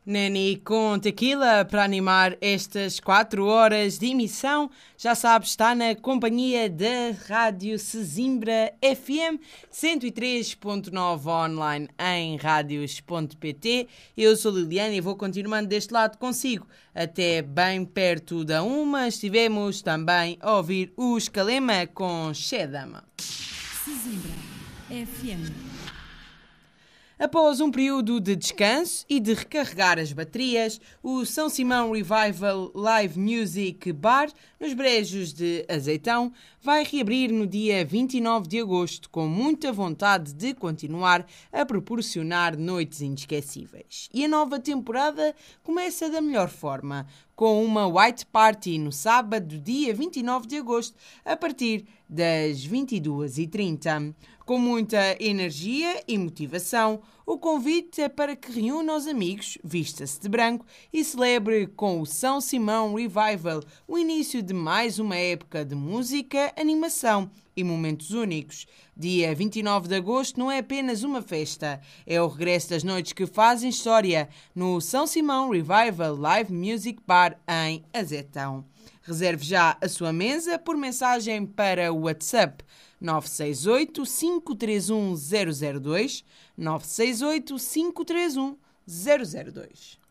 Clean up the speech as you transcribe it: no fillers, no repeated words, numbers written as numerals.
Neni com tequila para animar estas 4 horas de emissão. Já sabes, está na companhia da Rádio Sesimbra FM 103.9 online em radios.pt. Eu sou Liliana e vou continuando deste lado consigo até bem perto da 1. Estivemos também a ouvir o Escalema com Shedama. Sesimbra FM. Após um período de descanso e de recarregar as baterias, o São Simão Revival Live Music Bar, nos Brejos de Azeitão, vai reabrir no dia 29 de agosto, com muita vontade de continuar a proporcionar noites inesquecíveis. E a nova temporada começa da melhor forma, com uma White Party no sábado, dia 29 de agosto, a partir das 22h30. Com muita energia e motivação, o convite é para que reúna os amigos, vista-se de branco e celebre com o São Simão Revival o início de mais uma época de música, animação e momentos únicos. Dia 29 de agosto não é apenas uma festa, é o regresso das noites que fazem história no São Simão Revival Live Music Bar em Azetão. Reserve já a sua mesa por mensagem para o WhatsApp 968 531 002, 968 531 002.